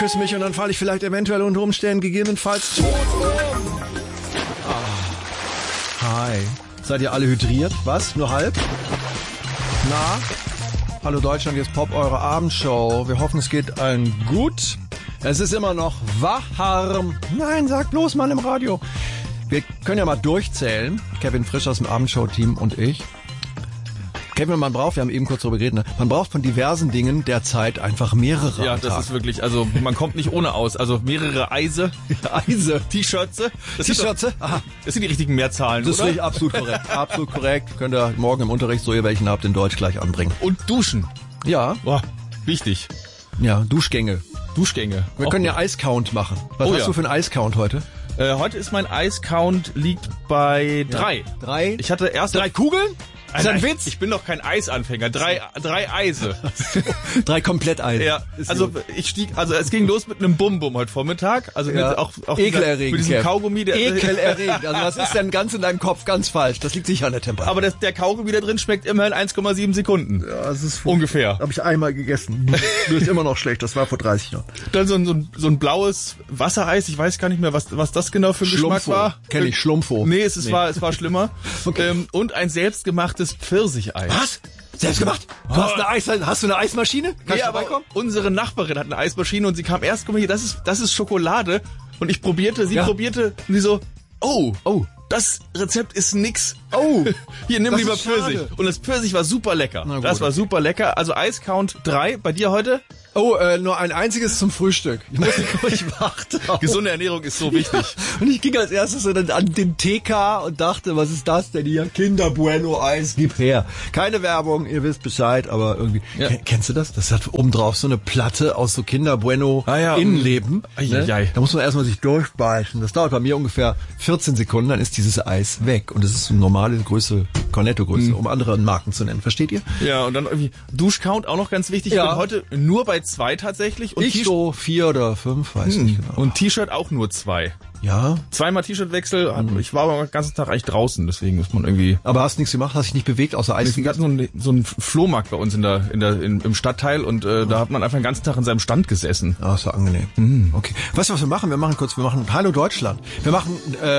küss mich und dann falle ich vielleicht eventuell unter Umständen gegebenenfalls tot um. Hi. Seid ihr alle hydriert? Was? Nur halb? Na? Hallo Deutschland, hier ist Pop, eure Abendshow. Wir hoffen, es geht allen gut. Es ist immer noch warm. Nein, sag bloß mal im Radio. Wir können ja mal durchzählen. Kevin Frisch aus dem Abendshow-Team und ich. Kevin, wir haben eben kurz darüber geredet, ne? Man braucht von diversen Dingen derzeit einfach mehrere. Ja, das ist wirklich, also man kommt nicht ohne aus. Also mehrere Eise, T-Shirts. T-Shirts? Aha. Das sind die richtigen Mehrzahlen, das oder? Das ist absolut korrekt. Absolut korrekt. Könnt ihr morgen im Unterricht, so ihr welchen habt, in Deutsch gleich anbringen. Und duschen. Ja. Boah, wichtig. Ja, Duschgänge. Wir können ja Eiscount machen. Was hast du für einen Eiscount heute? Heute ist mein Eiscount liegt bei 3. 3? Ich hatte erst 3 Kugeln? Ist ein Witz? Ich bin doch kein Eisanfänger. 3 Eise. 3 Kompletteise. Ja, also es ging los mit einem Bum-Bum heute Vormittag. Also ja. mit auch ekelerregend. Mit diesem Kaugummi. Ekelerregend. Also was ist denn ganz in deinem Kopf ganz falsch? Das liegt sicher an der Temperatur. Aber der Kaugummi da drin schmeckt immerhin 1,7 Sekunden. Ja, das ist ungefähr. Habe ich einmal gegessen. Mir ist immer noch schlecht. Das war vor 30 Jahren. Dann so ein blaues Wassereis. Ich weiß gar nicht mehr, was das genau für ein Geschmack war. Kenn ich, Schlumpfo. Nee, es war schlimmer. Okay. Und ein selbstgemachtes Pfirsicheis. Was? Selbstgemacht? Hast du eine Eismaschine? Nee, aber unsere Nachbarin hat eine Eismaschine und sie kam erst, guck mal hier, das ist Schokolade. Und ich probierte, sie probierte und sie so, oh, das Rezept ist nix. Oh, hier, nimm lieber Pfirsich. Und das Pfirsich war super lecker. Das war super lecker. Also Eiscount 3, bei dir heute? Oh, nur ein einziges zum Frühstück. Ich warte. Gesunde Ernährung ist so wichtig. Ja. Und ich ging als erstes so an den TK und dachte, was ist das denn hier? Kinder Bueno Eis, gib her. Keine Werbung, ihr wisst Bescheid, aber irgendwie. Ja. Kennst du das? Das hat obendrauf so eine Platte aus so Kinder Bueno Innenleben. Ne? Da muss man erstmal sich durchbeißen. Das dauert bei mir ungefähr 14 Sekunden, dann ist dieses Eis weg. Und das ist eine normale Größe, Cornetto-Größe, um andere Marken zu nennen. Versteht ihr? Ja, und dann irgendwie Duschcount auch noch ganz wichtig. Ja. Ich bin heute nur bei 2 tatsächlich. Und ich so 4 oder 5, weiß nicht genau. Und T-Shirt auch nur 2. Ja. 2-mal T-Shirt-Wechsel. Ich war aber den ganzen Tag eigentlich draußen, deswegen ist man irgendwie... Aber hast nichts gemacht? Hast dich nicht bewegt, außer Eis? Wir hatten so einen Flohmarkt bei uns im Stadtteil und da hat man einfach den ganzen Tag in seinem Stand gesessen. Ah, ist ja angenehm. Okay. Weißt du, was wir machen? Wir machen Hallo Deutschland. Wir machen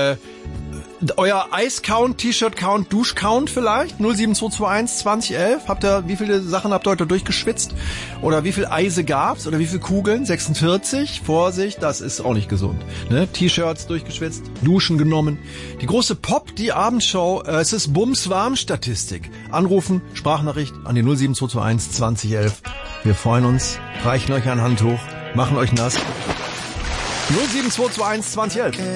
euer Eis-Count, T-Shirt-Count, Dusch-Count vielleicht? 07221 2011. Wie viele Sachen habt ihr heute durchgeschwitzt? Oder wie viel Eise gab's? Oder wie viele Kugeln? 46? Vorsicht, das ist auch nicht gesund. Ne? T-Shirts durchgeschwitzt, Duschen genommen. Die große Pop, die Abendshow, es ist Bums-Warm-Statistik. Anrufen, Sprachnachricht an die 07221 2011. Wir freuen uns, reichen euch ein Handtuch, machen euch nass. 07221 2011.